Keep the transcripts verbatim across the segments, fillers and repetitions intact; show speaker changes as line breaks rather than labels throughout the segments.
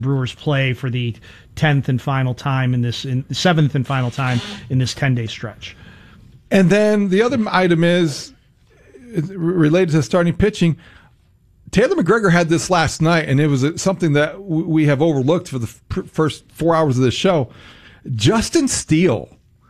Brewers play for the tenth and final time in this, in seventh and final time in this ten-day stretch.
And then the other item is related to starting pitching. Taylor McGregor had this last night, and it was something that we have overlooked for the first four hours of this show. Justin Steele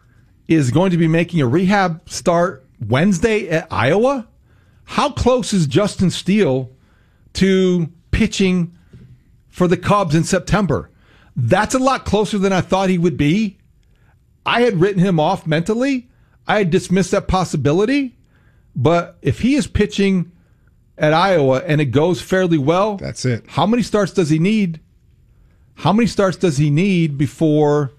is going to be making a rehab start Wednesday at Iowa. How close is Justin Steele to pitching for the Cubs in September? That's a lot closer than I thought he would be. I had written him off mentally. I had dismissed that possibility. But if he is pitching at Iowa and it goes fairly well,
that's it.
How many starts does he need? How many starts does he need before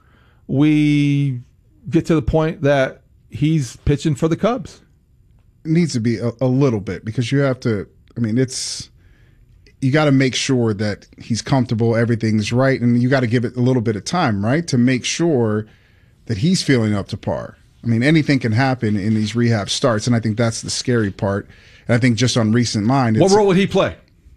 we get to the point that he's pitching for the Cubs?
It needs to be a, a little bit, because you have to, I mean, it's, you got to make sure that he's comfortable, everything's right, and you got to give it a little bit of time, right, to make sure that he's feeling up to par. I mean, anything can happen in these rehab starts, and I think that's the scary part. And I think just on recent mind, it's,
what role would he play?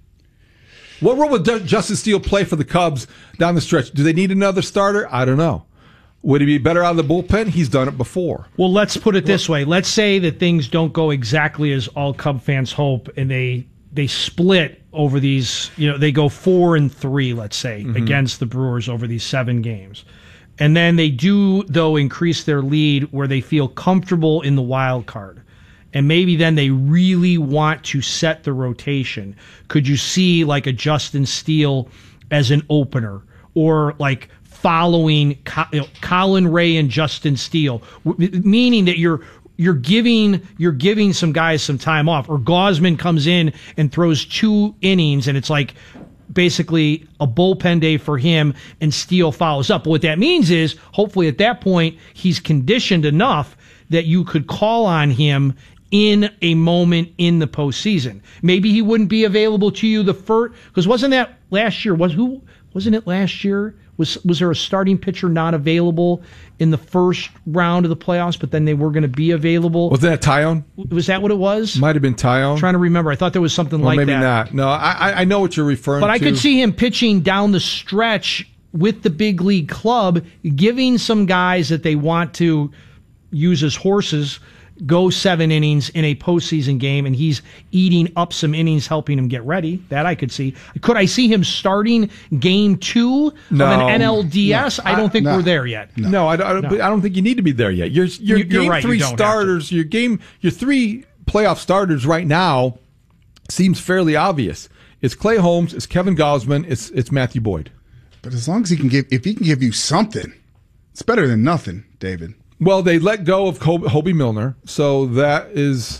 What role would Justin Steele play for the Cubs down the stretch? Do they need another starter? I don't know. Would he be better out of the bullpen? He's done it before.
Well, let's put it this way. Let's say that things don't go exactly as all Cub fans hope, and they they split over these, you know, they go four and three, let's say, mm-hmm. against the Brewers over these seven games. And then they do, though, increase their lead where they feel comfortable in the wild card. And maybe then they really want to set the rotation. Could you see like a Justin Steele as an opener, or like following you know, Colin Ray and Justin Steele, meaning that you're you're giving you're giving some guys some time off, or Gausman comes in and throws two innings and it's like basically a bullpen day for him, and Steele follows up. But what that means is hopefully at that point he's conditioned enough that you could call on him in a moment in the postseason. Maybe he wouldn't be available to you the first, because wasn't that last year? Was who wasn't it last year? Was was there a starting pitcher not available in the first round of the playoffs, but then they were going to be available?
Was that Tyone?
Was that what it was?
Might have been Tyone.
I'm trying to remember. I thought there was something
well,
like
maybe
that.
Maybe not. No, I I know what you're referring
but
to.
But I could see him pitching down the stretch with the big league club, giving some guys that they want to use as horses go seven innings in a postseason game, and he's eating up some innings, helping him get ready. That I could see. Could I see him starting game two
no,
of an N L D S?
No,
I don't think
no,
we're there yet.
No, no I, don't, no. I don't think you need to be there yet. Your, your
You're
game
right,
three
you
starters, your game, your three playoff starters right now seems fairly obvious. It's Clay Holmes, it's Kevin Gausman, it's it's Matthew Boyd.
But as long as he can give, if he can give you something, it's better than nothing, David.
Well, they let go of Hobie Milner, so that is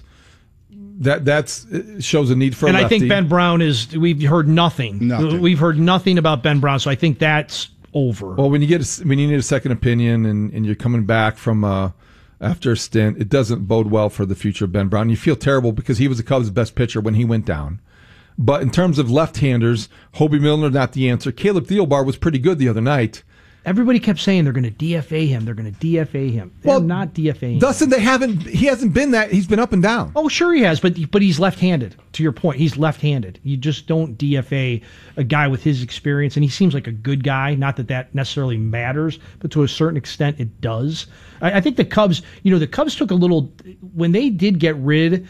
that that's shows a need for.
And
a lefty.
I think Ben Brown is. We've heard nothing.
nothing.
We've heard nothing about Ben Brown, so I think that's over.
Well, when you get a, when you need a second opinion and, and you're coming back from uh, after a stint, it doesn't bode well for the future of Ben Brown. You feel terrible because he was the Cubs' best pitcher when he went down. But in terms of left-handers, Hobie Milner not the answer. Caleb Thielbar was pretty good the other night.
Everybody kept saying they're going to D F A him. They're going to D F A him. They're
well,
not DFAing.
Dustin, they haven't. He hasn't been that. He's been up and down.
Oh, sure he has, but but he's left-handed. To your point, he's left-handed. You just don't D F A a guy with his experience, and he seems like a good guy. Not that that necessarily matters, but to a certain extent, it does. I, I think the Cubs. You know, the Cubs took a little when they did get rid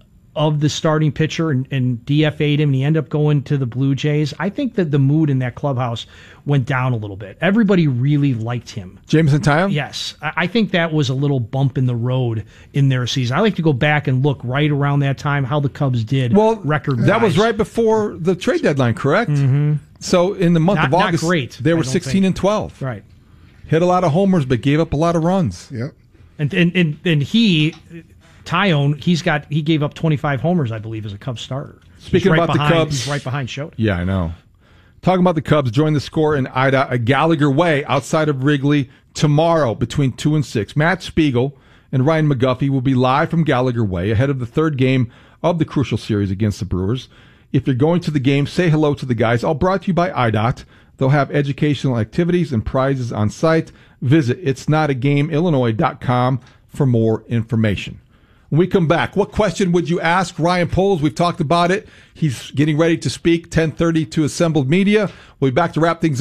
of the starting pitcher and, and D F A'd him, and he ended up going to the Blue Jays. I think that the mood in that clubhouse went down a little bit. Everybody really liked him.
Jameson Taillon?
Yes. I, I think that was a little bump in the road in their season. I like to go back and look right around that time how the Cubs did
well,
record-wise.
That was right before the trade deadline, correct?
Mm-hmm.
So in the month
not,
of August,
not great,
they were sixteen
think.
and twelve.
Right.
Hit a lot of homers, but gave up a lot of runs.
Yep.
And and and, and he... Tyone, he's got he gave up twenty-five homers, I believe, as a Cubs starter.
Speaking
right
about
behind,
the Cubs,
he's right behind Schroeder.
Yeah, I know. Talking about the Cubs, join the score in Ida at Gallagher Way outside of Wrigley tomorrow between two and six. Matt Spiegel and Ryan McGuffey will be live from Gallagher Way ahead of the third game of the crucial series against the Brewers. If you're going to the game, say hello to the guys. All brought to you by I D O T. They'll have educational activities and prizes on site. Visit its not a game illinois dot com for more information. When we come back, what question would you ask Ryan Poles? We've talked about it. He's getting ready to speak ten thirty to assembled media. We'll be back to wrap things up.